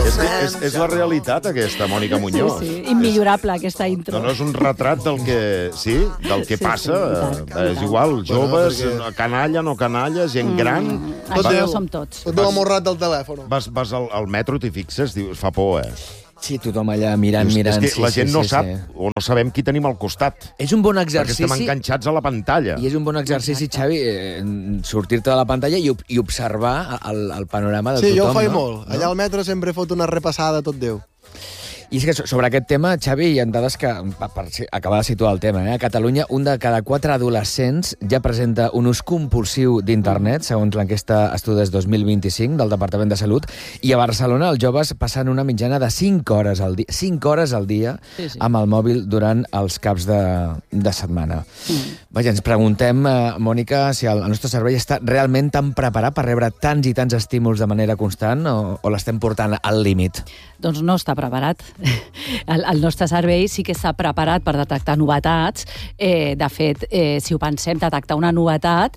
És la realitat, aquesta, Mònica Muñoz. Sí, immillorable, aquesta intro. No és un retrat del que passa. És igual, joves, canalla, no canalla, gent gran... Això no som tots. Tot amorrat del telèfon. Vas al metro, t'hi fixes, dius, fa por, Sí, tothom allà mirant. És que la gent no sap, o no sabem qui tenim al costat. És un bon exercici... Perquè estem enganxats a la pantalla. I és un bon exercici, Xavi, sortir-te de la pantalla i observar el panorama de tothom. Sí, jo ho faig molt. Allà al metro sempre fot una repassada tot Déu. I és que sobre aquest tema, Xavi, hi ha dades que, per acabar de situar el tema, a Catalunya, un de cada 4 adolescents ja presenta un ús compulsiu d'internet, segons l'enquesta Estudis 2025 del Departament de Salut, i a Barcelona els joves passen una mitjana de 5 hores al dia, 5 hores al dia amb el mòbil durant els caps de setmana. Vaja, ens preguntem, Mònica, si el nostre cervell està realment tan preparat per rebre tants i tants estímuls de manera constant o l'estem portant al límit? Doncs no està preparat. El nostre cervell sí que està preparat per detectar novetats. De fet, si ho pensem, detectar una novetat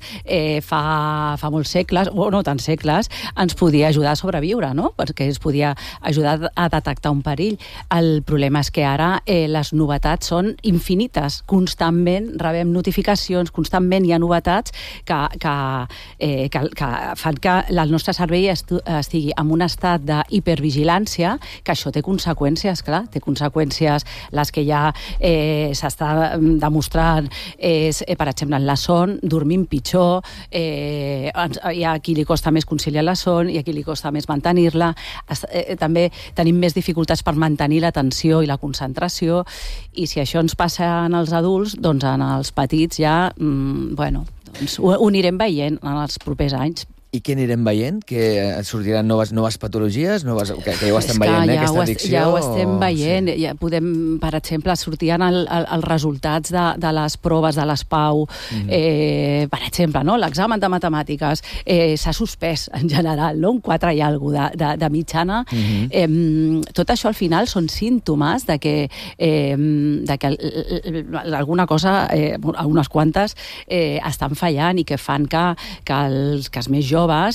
fa molts segles, o no tants segles, ens podia ajudar a sobreviure, no? Perquè ens podia ajudar a detectar un perill. El problema és que ara les novetats són infinites. Constantment rebem notificacions, constantment hi ha novetats que fan que el nostre cervell estigui en un estat d'hipervigilància, que això té conseqüències, clar, té conseqüències. Les que ja s'està demostrant és, per exemple, en la son, dormim pitjor, hi ha qui li costa més conciliar la son i a qui li costa més mantenir-la. També tenim més dificultats per mantenir l'atenció i la concentració, i si això ens passa en els adults, doncs en els petits ja, doncs ho anirem veient en els propers anys. I què anirem veient? Que sortiran noves patologies? Que ja ho estem veient, aquesta addicció? Ja ho estem veient. Ja podem, per exemple, sortien els resultats de les proves de les PAU. Per exemple, no? L'examen de matemàtiques s'ha suspès, en general, no? Un 4 i alguna cosa de mitjana. Tot això, al final, són símptomes de que alguna cosa, algunes quantes, estan fallant i que fan que els més joves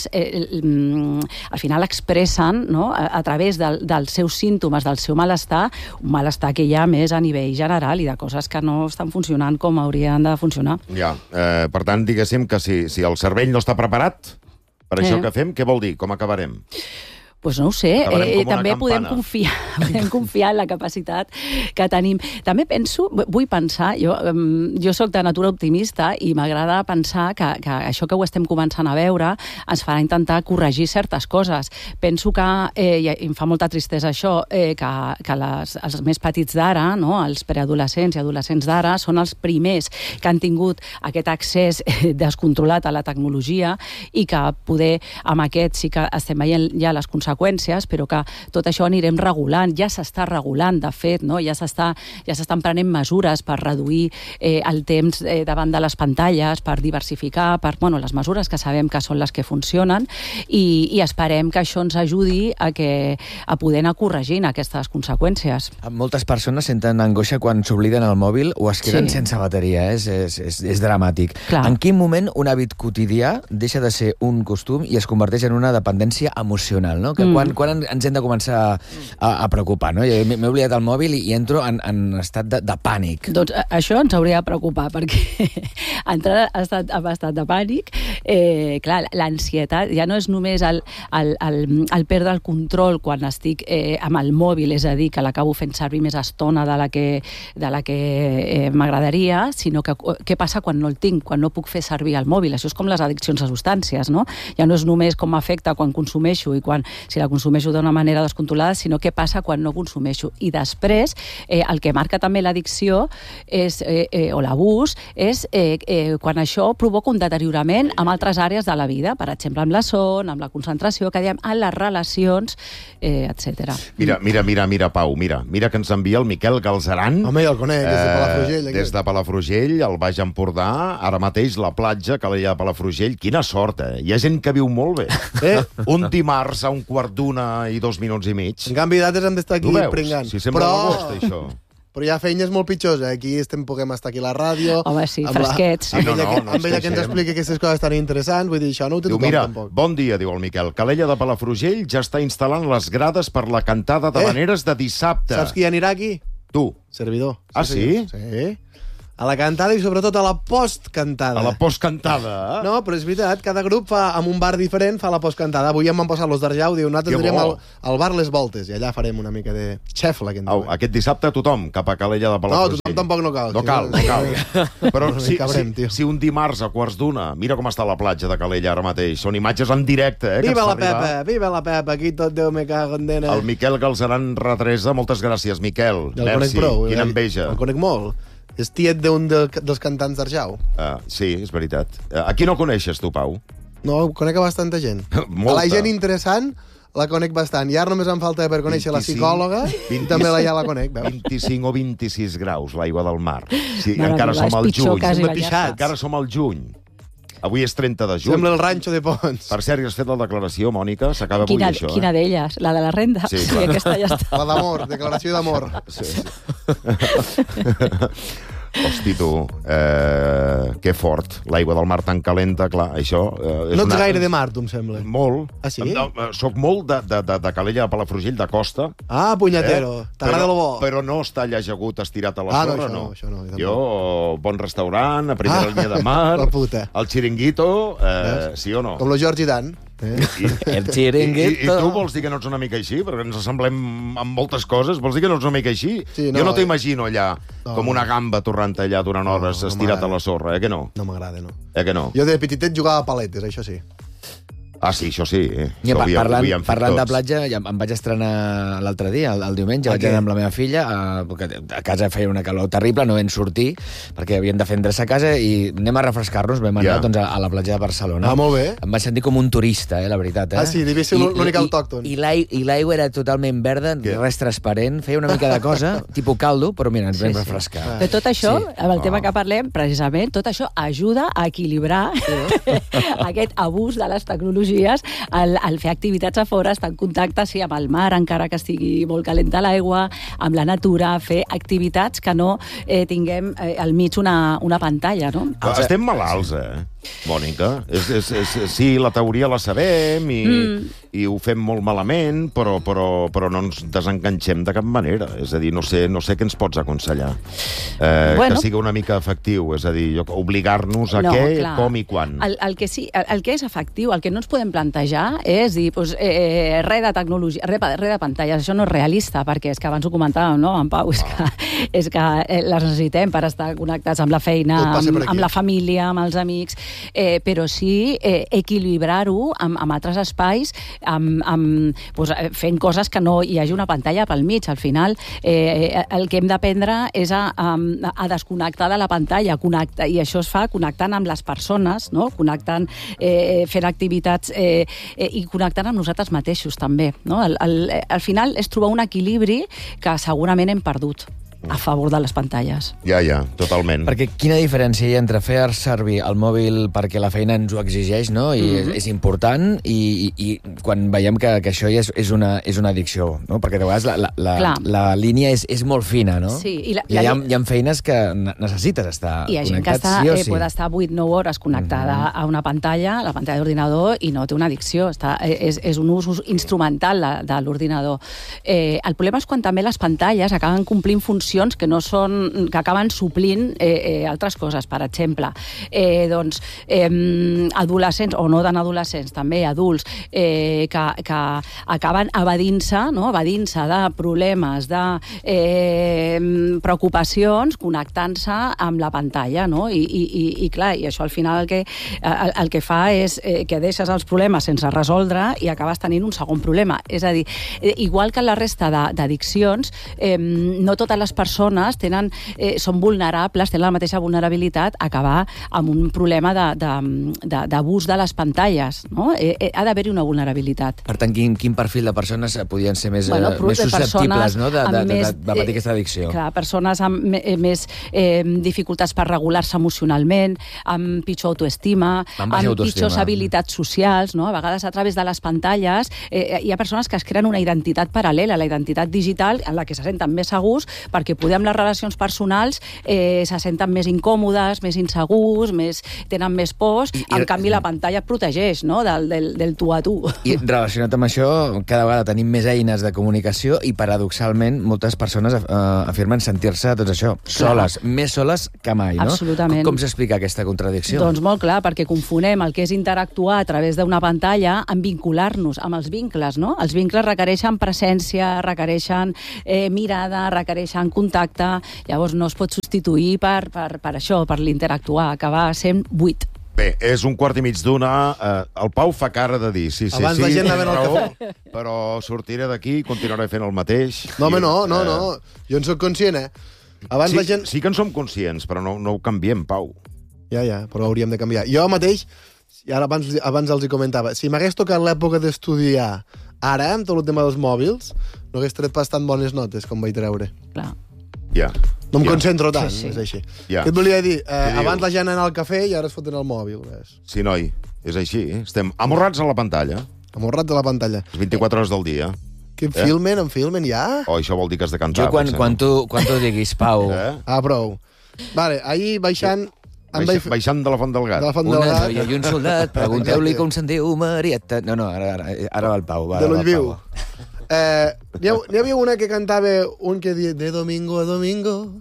al final expressen, no, a través dels seus símptomes, del seu malestar, un malestar que hi ha més a nivell general i de coses que no estan funcionant com haurien de funcionar. Ja, per tant, diguéssim que si el cervell no està preparat per això que fem, què vol dir? Com acabarem? Doncs no ho sé, també podem confiar en la capacitat que tenim. També vull pensar, jo soc de natura optimista i m'agrada pensar que això que ho estem començant a veure ens farà intentar corregir certes coses. Penso que, i em fa molta tristesa això, que els més petits d'ara, no, els preadolescents i adolescents d'ara, són els primers que han tingut aquest accés descontrolat a la tecnologia i que poder amb aquest sí que estem veient ja les conseqüències, però que tot això anirem regulant. Ja s'està regulant, de fet, no? Ja s'estan prenent mesures per reduir el temps davant de les pantalles, per diversificar, les mesures que sabem que són les que funcionen, i esperem que això ens ajudi a poder anar corregint aquestes conseqüències. Moltes persones senten angoixa quan s'obliden el mòbil o es queden sense bateria. És dramàtic. Clar. En quin moment un hàbit quotidià deixa de ser un costum i es converteix en una dependència emocional, no? Quan ens hem de començar a preocupar, no? M'he oblidat el mòbil i entro en estat de pànic. Doncs això ens hauria de preocupar, perquè entrar en estat de pànic, clar, l'ansietat ja no és només el perdre el control quan estic amb el mòbil, és a dir, que l'acabo fent servir més estona de la que m'agradaria, sinó que què passa quan no el tinc, quan no puc fer servir el mòbil? Això és com les addiccions a substàncies, no? Ja no és només com m'afecta quan consumeixo i si la consumeixo d'una manera descontrolada, sinó què passa quan no consumeixo. I després, el que marca també l'addicció o l'abús és quan això provoca un deteriorament en altres àrees de la vida, per exemple, amb la son, amb la concentració, que diem, en les relacions, etc. Mira, Pau, mira que ens envia el Miquel Galzeran. Home, ja el conec, des de Palafrugell. Des de Palafrugell, al Baix Empordà, ara mateix la platja, que l'illa de Palafrugell, quina sort, Hi ha gent que viu molt bé. Un dimarts a 1:15 i 2 minuts i mig. En canvi, d'altres hem d'estar aquí pringant. Si sembla l'agost, això. Però hi ha feines molt pitjors, Aquí puguem estar aquí a la ràdio... Home, sí, fresquets. Amb Sí, ella que ens expliqui aquestes coses tan interessants, vull dir, això no ho té Diu, tothom, mira, tampoc. bon dia, diu el Miquel. Calella de Palafrugell ja està instal·lant les grades per la cantada de Vaneres de dissabte. Saps qui anirà aquí? Tu. Servidor. Ah, sí? Sí. A la cantada i sobretot a la postcantada. A la postcantada. No, però és veritat, cada grup fa, amb un bar diferent fa la postcantada. Avui em van posar los d'Arjau, diu, nosaltres Que anirem bo. al bar Les Voltes, i allà farem una mica de xefla. Au, aquest dissabte tothom cap a Calella de Palafrugell. No, tothom tampoc no cal. No cal, no cal. Però Una si, mica brem, tio. si un dimarts a 1:15, mira com està la platja de Calella ara mateix. Són imatges en directe, que Viva ens la fa arribar. Pepa, viva la Pepa, aquí tot Déu me cago en dena. El Miquel Galzeran Retresa, moltes gràcies, Miquel. Ja el conec Merci, prou. quina enveja. El conec molt. És tiet d'un dels cantants d'Arjau. Sí, és veritat. A qui no coneixes, tu, Pau? No, conec a bastanta gent. Molta. A la gent interessant la conec bastant. I ara només em falta per conèixer la 25, psicòloga, i també ja la conec, veus? 25 o 26 graus, l'aigua del mar. Sí, Mare encara meva, som és al pitjor juny. quasi Sembla ballar. pixats. Encara som al juny. Avui és 30 de juny. Sembla el ranxo de Pons. Per cert, has fet la declaració, Mònica? S'acaba avui, Quina, això. quina d'elles? La de la renda? Sí, Sí, clar. aquesta ja està. La d'amor, declaració d'amor. Sí. Hosti, tu, que fort. L'aigua del mar tan calenta, clar, això... No ets gaire de mar, tu, em sembla. Molt. Ah, sí? Soc molt de Calella de Palafrugell, de costa. Ah, punyatero. T'agrada el bo. Però no està allà ajagut, estirat a la Ah, no, sorra, això no. no, això no, jo tampoc. Jo, bon restaurant, a primera línia de mar, la puta. el xiringuito, sí o no? Com lo George Dan. El I xiringuito. tu vols dir que no ets una mica així? Perquè ens assemblem amb moltes coses. Vols dir que no ets una mica així? Sí, no, jo no t'imagino allà, com una gamba torrant allà durant hores, no estirat a m'agrada. la sorra, que no? No m'agrada, no. Que no? Jo de petitet jugava a paletes, això sí. Ah, sí, això sí. Ja, Això ho havíem fet parlant de tots. platja, ja em vaig estrenar l'altre dia, el diumenge, vaig què? anar amb la meva filla, perquè a casa feia una calor terrible, no vam sortir, perquè havíem de fer endreçar a casa, i anem a refrescar-nos, vam anar Ja. doncs, a la platja de Barcelona. Ah, molt bé. Em vaig sentir com un turista, la veritat. Ah, sí, devia ser l'únic autòcton. I l'aigua era totalment verda, res transparent, feia una mica de cosa, tipus caldo, però mira, ens vam refrescar. De tot això, Sí. amb el tema que parlem, precisament, tot això ajuda a equilibrar aquest abús de les tecnologies, el fer activitats a fora, estar en contacte sí, amb el mar, encara que estigui molt calenta l'aigua, amb la natura, fer activitats que no tinguem al mig una pantalla, no? Però estem malalts, Mònica. Sí, la teoria la sabem i ho fem molt malament, però no ens desenganxem de cap manera. És a dir, no sé què ens pots aconsellar. Que sigui una mica efectiu. És a dir, obligar-nos a què, clar. com i quan. El que sí, el que és efectiu, el que no ens podem plantejar és dir, res de tecnologia, res de pantalles, això no és realista, perquè és que abans ho comentàvem, no, en Pau, és que les necessitem per estar connectats amb la feina, Tot passa per aquí. amb la família, amb els amics, però sí equilibrar-ho amb altres espais, fent coses que no hi hagi una pantalla pel mig. Al final, el que hem d'aprendre és a desconnectar de la pantalla, i això es fa connectant amb les persones, no? Connectant, fent activitats i connectant amb nosaltres mateixos, també. No? Al final és trobar un equilibri que segurament hem perdut a favor de les pantalles. Ja, totalment. Perquè quina diferència hi ha entre fer servir el mòbil perquè la feina ens ho exigeix, no? I és important, i quan veiem que això ja és una addicció, no? Perquè de vegades la línia és molt fina, no? Sí, hi ha feines que necessites estar hi ha gent connectat, que sí o sí. pot estar 8-9 hores connectada a una pantalla, la pantalla d'ordinador, i no té una addicció. És un ús instrumental de l'ordinador. El problema és quan també les pantalles acaben complint funcions que acaben suplint altres coses. Per exemple, adolescents, o no tan adolescents, també adults, que acaben evadint-se de problemes, de preocupacions, connectant-se amb la pantalla, no? I clar, i això al final el que fa és que deixes els problemes sense resoldre i acabes tenint un segon problema. És a dir, igual que en la resta d'addiccions, no totes les persones són vulnerables, tenen la mateixa vulnerabilitat a acabar amb un problema d'abús de les pantalles. No? Ha d'haver-hi una vulnerabilitat. Per tant, quin perfil de persones podien ser més susceptibles, no? de patir aquesta addicció? Clar, persones amb més dificultats per regular-se emocionalment, amb pitjor autoestima, amb pitjors habilitats socials. No? A vegades, a través de les pantalles, hi ha persones que es creen una identitat paral·lela, la identitat digital, en la que se senten més segurs, perquè perquè poder amb les relacions personals se senten més incòmodes, més insegurs, tenen més pors, en canvi la pantalla et protegeix, no?, del tu a tu. I relacionat amb això, cada vegada tenim més eines de comunicació i, paradoxalment, moltes persones afirmen sentir-se, doncs això, soles, més soles que mai, no? Absolutament. Com s'explica aquesta contradicció? Doncs molt clar, perquè confonem el que és interactuar a través d'una pantalla amb vincular-nos amb els vincles, no? Els vincles requereixen presència, requereixen mirada, requereixen contacte, llavors no es pot substituir per això, per l'interactuar, acabar sent buit. Bé, és 1:15. El Pau fa cara de dir sí, Abans la gent anava al cafè. Però sortiré d'aquí i continuaré fent el mateix. No, home, no. Jo en soc conscient, Abans la gent... Sí que en som conscients, però no ho canviem, Pau. Ja, però hauríem de canviar. Jo mateix, i ara abans els hi comentava, si m'hagués tocat l'època d'estudiar ara, amb tot el tema dels mòbils, no hagués tret bastant bones notes, com vaig treure. Clar. Ja. No em concentro tant, Sí. és així. Ja. Què et volia dir? Què Abans dius? la gent anava al cafè i ara es foten al mòbil. Ves. Sí, noi, és així. Estem amorrats a la pantalla, Amorrats a la pantalla. les 24 hores del dia. Que em filmen ja? Oh, això vol dir que has de cantar. Jo, quan tu diguis, Pau... Prou. Vale, ahir baixant... Baixant de la Font del Gat. De la Font del Una Gat. noia i un soldat, pregunteu-li com se'n diu Marieta... No, ara va el Pau. De l'Ullviu. N'hi havia una que cantava un que diu de domingo a domingo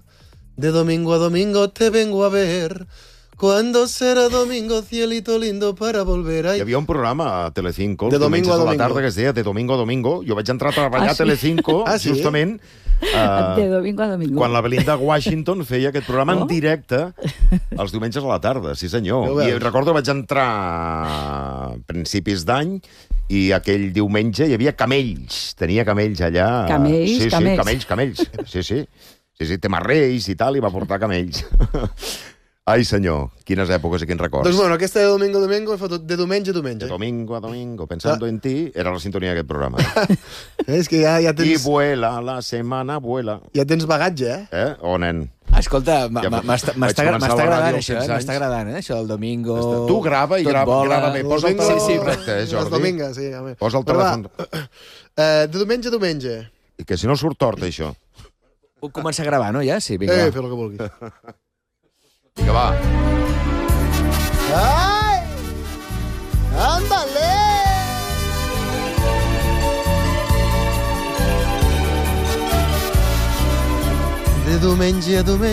te vengo a ver. ¿Cuándo será domingo, cielito lindo, para volver a... Hi havia un programa a Telecinco, De domingo a la domingo. tarda, que es deia De domingo a domingo. Jo vaig entrar a treballar a Telecinco, sí? justament, De domingo a domingo. quan la Belinda Washington feia aquest programa en Oh. directe els diumenges a la tarda, sí senyor. Ja ho veus. I recordo que vaig entrar a principis d'any i aquell diumenge hi havia camells. Tenia camells allà. Camells, sí, camells. Sí, camells. Sí, tema Reis i tal, i va portar camells. Ai, senyor, quines èpoques i quins records. Doncs bueno, aquesta de domingo a domingo he fotut de diumenge a diumenge. De domingo a domingo, pensando en ti, era la sintonia d'aquest programa. És que ja I tens... vuela, la setmana vuela. Ja tens bagatge, Oh, nen. Escolta, Ja m'està vaig començar la agradant ràdio això, als 16 m'està agradant, això, el domingo... Tu grava i tot grava vola. bé. Posa el Domingo- telèfon correcte, Les Jordi. domingues, sí. Home. Posa el Però va, telèfon. de diumenge a diumenge. I que si no surt tort, això. Puc començar a gravar, no, ja? Sí, vinga. Fes el que vulguis. Vinga, va. ¡Ay! ¡Ándale! De diumenge a diumenge